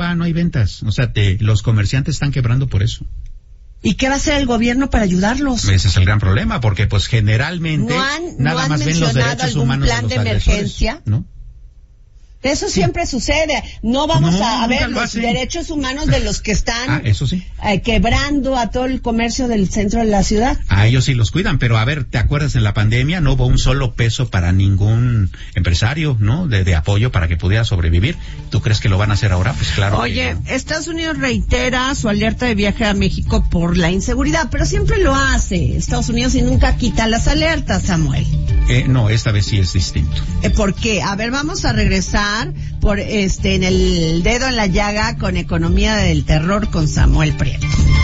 va, no hay ventas. O sea, los comerciantes están quebrando por eso. ¿Y qué va a hacer el gobierno para ayudarlos? Ese es el gran problema, porque pues generalmente nada más ven los derechos humanos de los agresores. ¿No han mencionado algún plan de emergencia? ¿No? Eso siempre sucede. No vamos a ver los derechos humanos de los que están eso sí. Quebrando a todo el comercio del centro de la ciudad. A ellos sí los cuidan, pero a ver, ¿te acuerdas en la pandemia? No hubo un solo peso para ningún empresario, ¿no? De apoyo para que pudiera sobrevivir. ¿Tú crees que lo van a hacer ahora? Pues claro. Oye, no. Estados Unidos reitera su alerta de viaje a México por la inseguridad, pero siempre lo hace Estados Unidos y nunca quita las alertas, Samuel. No, esta vez sí es distinto. ¿Por qué? A ver, vamos a regresar por en el dedo en la llaga con Economía del Terror con Samuel Prieto.